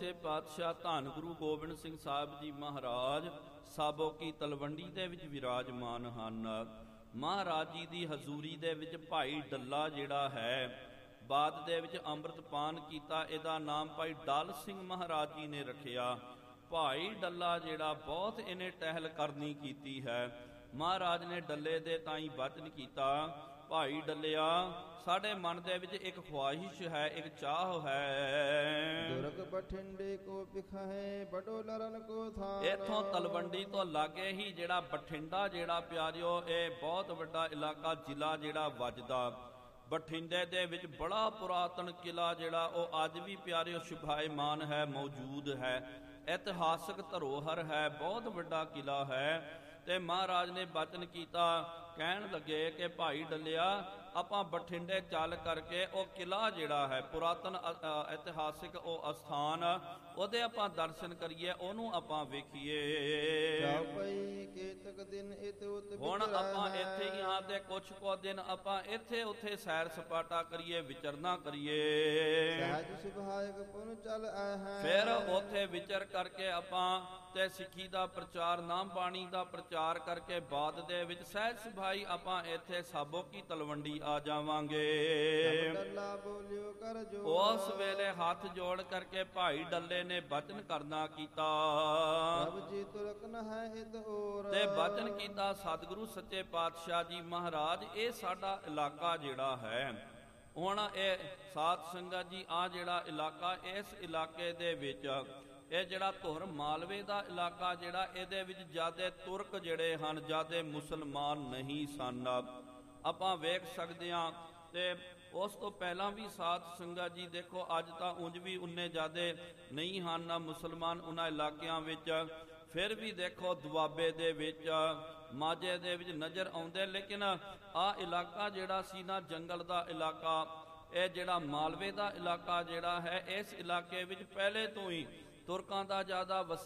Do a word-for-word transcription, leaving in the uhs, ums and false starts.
ਸੱਚੇ ਪਾਤਸ਼ਾਹ ਧੰਨ ਗੁਰੂ ਗੋਬਿੰਦ ਸਿੰਘ ਸਾਹਿਬ ਜੀ ਮਹਾਰਾਜ ਸਾਬੋ ਕੀ ਤਲਵੰਡੀ ਦੇ ਵਿੱਚ ਵਿਰਾਜਮਾਨ ਹਨ। ਮਹਾਰਾਜ ਜੀ ਦੀ ਹਜ਼ੂਰੀ ਦੇ ਵਿੱਚ ਭਾਈ ਡੱਲਾ ਜਿਹੜਾ ਹੈ ਬਾਅਦ ਦੇ ਵਿੱਚ ਅੰਮ੍ਰਿਤਪਾਨ ਕੀਤਾ, ਇਹਦਾ ਨਾਮ ਭਾਈ ਡਲ ਸਿੰਘ ਮਹਾਰਾਜ ਜੀ ਨੇ ਰੱਖਿਆ। ਭਾਈ ਡੱਲਾ ਜਿਹੜਾ ਬਹੁਤ ਇਹਨੇ ਟਹਿਲ ਕਰਨੀ ਕੀਤੀ ਹੈ। ਮਹਾਰਾਜ ਨੇ ਡੱਲੇ ਦੇ ਤਾਈਂ ਬਚਨ ਕੀਤਾ, ਭਾਈ ਡੱਲਿਆ ਸਾਡੇ ਮਨ ਦੇ ਵਿੱਚ ਇੱਕ ਖੁਆਇਸ਼ ਹੈ, ਇੱਕ ਚਾਹ ਹੈ। ਦੁਰਗ ਬਠਿੰਡੇ ਕੋ ਪਿਖਾਏ ਬਡੋ ਲਰਨ ਕੋ ਥਾਨ। ਇੱਥੋਂ ਤਲਵੰਡੀ ਤੋਂ ਲਾਗੇ ਹੀ ਜਿਹੜਾ ਬਠਿੰਡਾ ਜਿਹੜਾ ਪਿਆਰਿਓ ਇਹ ਬਹੁਤ ਵੱਡਾ ਇਲਾਕਾ ਜ਼ਿਲ੍ਹਾ ਜਿਹੜਾ ਵੱਜਦਾ। ਬਠਿੰਡੇ ਦੇ ਵਿੱਚ ਬੜਾ ਪੁਰਾਤਨ ਕਿਲਾ ਜਿਹੜਾ ਉਹ ਅੱਜ ਵੀ ਪਿਆਰਿਓ ਸ਼ੁਭਾਇਮਾਨ ਹੈ, ਮੌਜੂਦ ਹੈ। ਇਤਿਹਾਸਕ ਧਰੋਹਰ ਹੈ, ਬਹੁਤ ਵੱਡਾ ਕਿਲਾ ਹੈ। ਤੇ ਮਹਾਰਾਜ ਨੇ ਬਚਨ ਕੀਤਾ, ਕਹਿਣ ਲੱਗੇ ਕਿ ਭਾਈ ਡੱਲਿਆ ਆਪਾਂ ਬਠਿੰਡੇ ਚੱਲ ਕਰਕੇ ਉਹ ਕਿਲਾ ਜਿਹੜਾ ਹੈ ਪੁਰਾਤਨ ਇਤਿਹਾਸਿਕ ਉਹ ਅਸਥਾਨ ਉਹਦੇ ਆਪਾਂ ਦਰਸ਼ਨ ਕਰੀਏ, ਉਹਨੂੰ ਆਪਾਂ ਵੇਖੀਏ। ਹੁਣ ਆਪਾਂ ਇੱਥੇ ਹੀ ਹਾਂ ਤੇ ਕੁਛ ਕੁ ਦਿਨ ਆਪਾਂ ਇੱਥੇ ਉੱਥੇ ਸੈਰ ਸਪਾਟਾ ਕਰੀਏ, ਵਿਚਰਨਾ ਕਰੀਏ। ਫਿਰ ਉੱਥੇ ਵਿਚਰ ਕਰਕੇ ਆਪਾਂ ਤੇ ਸਿੱਖੀ ਦਾ ਪ੍ਰਚਾਰ, ਨਾਮ ਬਾਣੀ ਦਾ ਪ੍ਰਚਾਰ ਕਰਕੇ ਬਾਅਦ ਦੇ ਵਿੱਚ ਸਹਿਜ ਸੁਭਾਈ ਆਪਾਂ ਇੱਥੇ ਸਾਬੋ ਕੀ ਤਲਵੰਡੀ ਆ ਜਾਵਾਂਗੇ। ਉਸ ਵੇਲੇ ਹੱਥ ਜੋੜ ਕਰਕੇ ਭਾਈ ਡੱਲੇ ਨੇ ਬਚਨ ਕਰਨਾ ਕੀਤਾ ਤੇ ਬਚਨ ਕੀਤਾ, ਸਤਿਗੁਰੂ ਸੱਚੇ ਪਾਤਸ਼ਾਹ ਜੀ ਮਹਾਰਾਜ ਇਹ ਸਾਡਾ ਇਲਾਕਾ ਜਿਹੜਾ ਹੈ, ਹੁਣ ਇਹ ਸਾਧ ਸੰਗਤ ਜੀ ਆ ਜਿਹੜਾ ਇਲਾਕਾ, ਇਸ ਇਲਾਕੇ ਦੇ ਵਿੱਚ ਇਹ ਜਿਹੜਾ ਧੁਰ ਮਾਲਵੇ ਦਾ ਇਲਾਕਾ ਜਿਹੜਾ ਇਹਦੇ ਵਿੱਚ ਜ਼ਿਆਦੇ ਤੁਰਕ ਜਿਹੜੇ ਹਨ, ਜ਼ਿਆਦੇ ਮੁਸਲਮਾਨ ਨਹੀਂ ਸਨ। ਆਪਾਂ ਵੇਖ ਸਕਦੇ ਹਾਂ ਤੇ ਉਸ ਤੋਂ ਪਹਿਲਾਂ ਵੀ ਸਾਧ ਸੰਗਤ ਜੀ ਦੇਖੋ ਅੱਜ ਤਾਂ ਉਂਝ ਵੀ ਉਨੇ ਜ਼ਿਆਦੇ ਨਹੀਂ ਹਨ ਮੁਸਲਮਾਨ ਉਹਨਾਂ ਇਲਾਕਿਆਂ ਵਿੱਚ, ਫਿਰ ਵੀ ਦੇਖੋ ਦੁਆਬੇ ਦੇ ਵਿੱਚ, ਮਾਝੇ ਦੇ ਵਿੱਚ ਨਜ਼ਰ ਆਉਂਦੇ। ਲੇਕਿਨ ਆਹ ਇਲਾਕਾ ਜਿਹੜਾ ਸੀ ਨਾ ਜੰਗਲ ਦਾ ਇਲਾਕਾ, ਇਹ ਜਿਹੜਾ ਮਾਲਵੇ ਦਾ ਇਲਾਕਾ ਜਿਹੜਾ ਹੈ, ਇਸ ਇਲਾਕੇ ਵਿੱਚ ਪਹਿਲੇ ਤੋਂ ਹੀ ਤੁਰਕਾਂ ਦਾ ਜ਼ਿਆਦਾ ਵਸ